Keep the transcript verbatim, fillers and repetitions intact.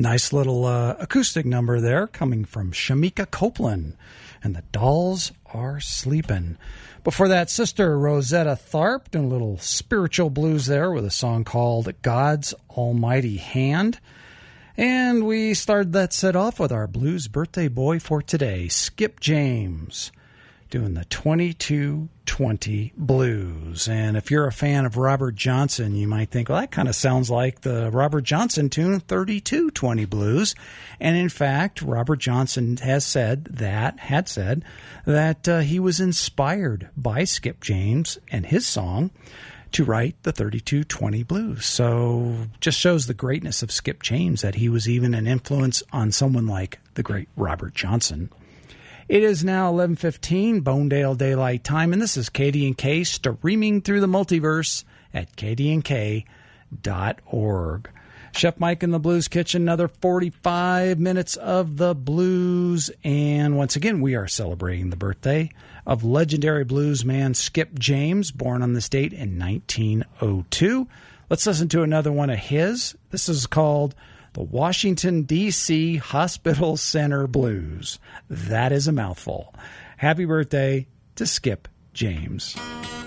Nice little uh, acoustic number there coming from Shamika Copeland and the Dolls Are Sleeping. Before that, Sister Rosetta Tharpe doing a little spiritual blues there with a song called God's Almighty Hand. And we started that set off with our blues birthday boy for today, Skip James, doing the twenty-two twenty blues. And if you're a fan of Robert Johnson, you might think, well, that kind of sounds like the Robert Johnson tune, thirty-two twenty blues. And in fact, Robert Johnson has said that, had said, that uh, he was inspired by Skip James and his song to write the thirty-two twenty blues. So just shows the greatness of Skip James, that he was even an influence on someone like the great Robert Johnson. It is now eleven fifteen, Bonedale Daylight Time, and this is K D and K streaming through the multiverse at k d n k dot org. Chef Mike in the Blues Kitchen, another forty-five minutes of the blues, and once again, we are celebrating the birthday of legendary blues man Skip James, born on this date in nineteen oh two. Let's listen to another one of his. This is called the Washington, D C Hospital Center Blues. That is a mouthful. Happy birthday to Skip James.